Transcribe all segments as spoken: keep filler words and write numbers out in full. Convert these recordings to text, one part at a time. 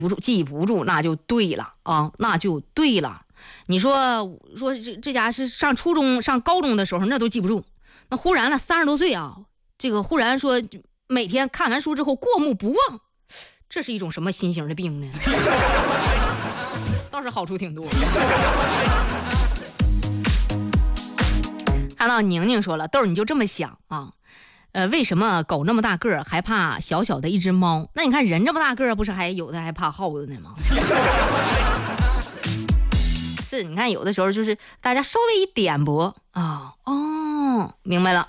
不住记不住，那就对了啊，那就对了。你说说这这家是上初中上高中的时候那都记不住，那忽然了三十多岁啊，这个忽然说每天看完书之后过目不忘，这是一种什么新型的病呢？倒是好处挺多。看到宁宁说了，豆儿你就这么想啊？呃，为什么狗那么大个儿还怕小小的一只猫？那你看人这么大个儿，不是还有的还怕耗子呢吗？是，你看有的时候就是大家稍微一点拨啊，哦，明白了。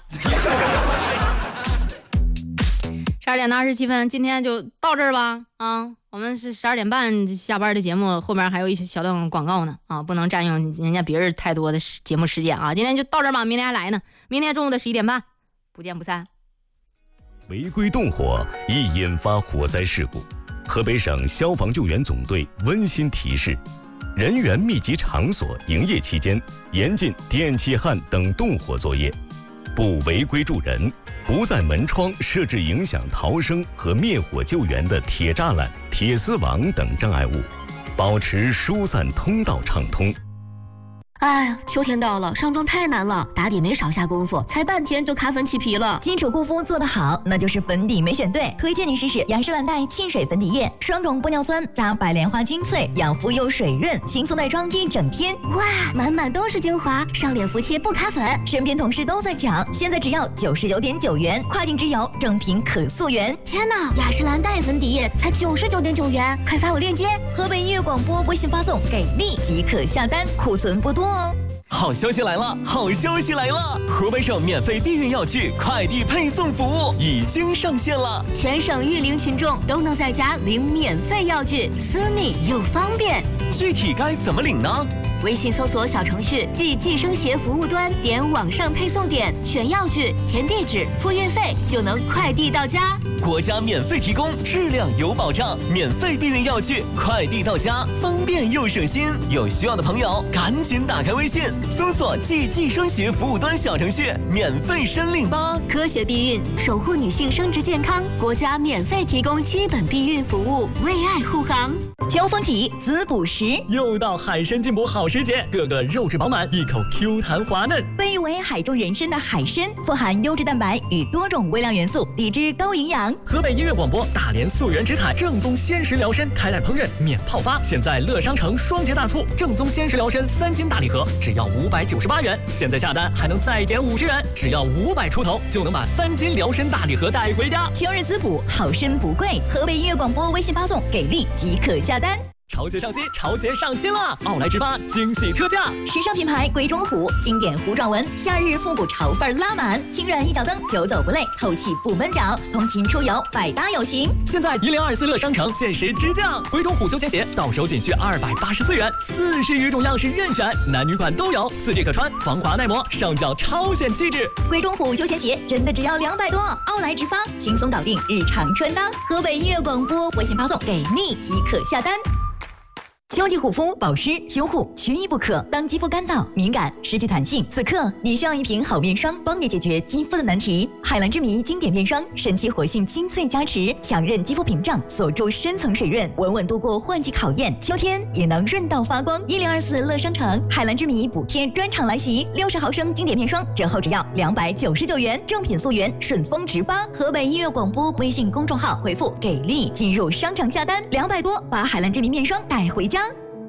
十二点的二十七分，今天就到这儿吧。啊，我们是十二点半下班的节目，后面还有一小段广告呢。啊，不能占用人家别人太多的节目时间啊。今天就到这儿吧，明天还来呢。明天中午的十一点半，不见不散。 违规动火易引发火灾事故，河北省消防救援总队温馨提示：人员密集场所营业期间，严禁电气焊等动火作业，不违规助人，不在门窗设置影响逃生和灭火救援的铁栅栏、铁丝网等障碍物，保持疏散通道畅通。 哎，秋天到了，上妆太难了，打底没少下功夫，才半天就卡粉起皮了。 基础护肤做得好，那就是粉底没选对。推荐你试试雅诗兰黛沁水粉底液，双种玻尿酸加白莲花精粹，养肤又水润，轻松带妆一整天。 哇，满满都是精华，上脸服帖不卡粉。 身边同事都在抢，现在只要九十九点九元，跨境直邮，正品可溯源。 天哪，雅诗兰黛粉底液才九十九点九元，快发我链接。 河北音乐广播微信发送给力即可下单，库存不多。 好消息来了！好消息来了！河北省免费避孕药具快递配送服务已经上线了， 全省育龄群众都能在家领免费药具，私密又方便。 具体该怎么领呢？ 微信搜索小程序即计生协服务端，点网上配送点，选药具，填地址，付运费，就能快递到家。 国家免费提供，质量有保障，免费避孕药具快递到家，方便又省心。有需要的朋友赶紧打开微信，搜索即计生协服务端小程序，免费申领吧。 科学避孕，守护女性生殖健康，国家免费提供基本避孕服务，为爱护航。 交锋体滋补食， 又到海参进补好时节，个个肉质饱满，一口 Q 弹滑嫩。 被誉为海中人参的海参，富含优质蛋白与多种微量元素，低脂高营养。 河北音乐广播大连溯源直采正宗鲜食疗参，开袋烹饪免泡发。现在乐商城双节大促，正宗鲜食疗参三斤大礼盒只要五百九十八元，现在下单还能再减五十元，只要五百出头就能把三斤疗参大礼盒带回家。 秋日滋补，好参不贵。河北音乐广播微信发送给力即可下单。 潮鞋上新，潮鞋上新了！奥莱直发惊喜特价， 时尚品牌鬼冢虎，经典糊状纹，夏日复古潮范拉满，轻软一脚蹬，久走不累，透气不闷脚，通勤出游百搭有型。 现在一零二四乐商城限时直降，鬼冢虎休闲鞋到手仅需二百八十四元，四十余种样式任选，男女款都有，四季可穿，防滑耐磨，上脚超显气质。 鬼冢虎休闲鞋真的只要两百多，奥莱直发轻松搞定日常穿搭。河北音乐广播微信发送给力即可下单。秋季护肤、保湿、修护缺一不可。当肌肤干燥、敏感、失去弹性，此刻你需要一瓶好面霜，帮你解决肌肤的难题。海蓝之谜经典面霜，神奇活性精粹加持，强韧肌肤屏障，锁住深层水润，稳稳度过换季考验。秋天也能润到发光。一零二四乐商城海蓝之谜补贴专场来袭，六十毫升经典面霜折后只要两百九十九元，正品溯源，顺丰直发。河北音乐广播微信公众号回复给力进入商场下单，两百多把海蓝之谜面霜带回家。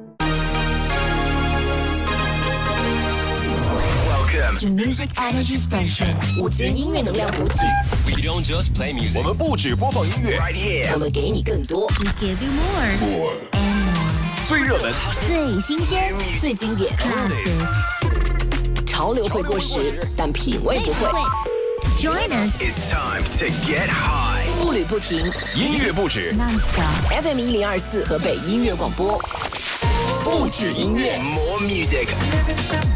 To Music Energy Station， 五节音乐能量补给。 We don't just play music， 我们不只播放音乐 ，right here， 我们给你更多。 We give you more more and more， 最热门、 最新鲜、 最经典。潮流会过时，但品味不会。 Join us。 It's time to get high， 步履不停， 音乐不止 ，non-stop。 F M 一零二四河北音乐广播，不止音乐 ，more music。